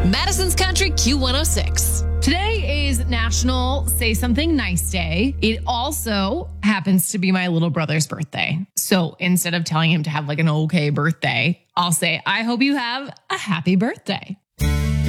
Madison's Country Q106. Today is National Say Something Nice Day. It also happens to be my little brother's birthday. So instead of telling him to have like an okay birthday, I'll say, I hope you have a happy birthday.